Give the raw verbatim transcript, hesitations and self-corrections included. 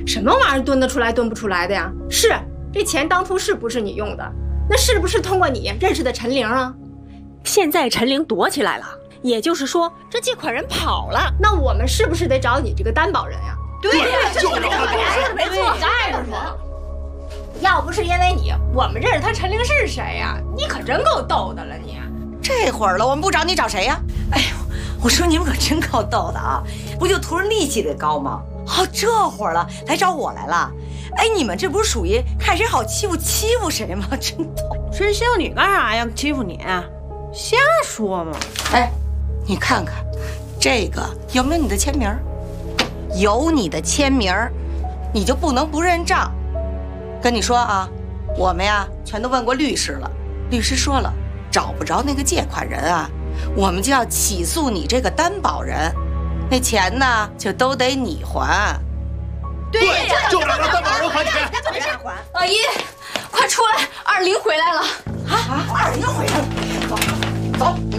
什么玩意儿蹲得出来蹲不出来的呀？是这钱当初是不是你用的？那是不是通过你认识的陈玲啊？ 现在陈玲躲起来了，也就是说这借款人跑了， 那我们是不是得找你这个担保人呀？ 对呀，就是这个人，没错。再说，要不是因为你，我们认识他陈玲是谁呀？你可真够逗的了你。 这会儿了，我们不找你找谁呀？哎呦，我说你们可真够逗的啊！不就图人利息得高吗？好，这会儿了来找我来了。哎，你们这不是属于看谁好欺负欺负谁吗？真逗！ 谁欺负你干啥呀？欺负你？瞎说嘛！ 哎，你看看，这个有没有你的签名？有你的签名，你就不能不认账。跟你说啊，我们呀全都问过律师了，律师说了，找不着那个借款人啊，我们就要起诉你这个担保人，那钱呢就都得你还。 对，就让担保人还钱。 阿姨，快出来，二玲回来了。 啊，二玲回来了，走走。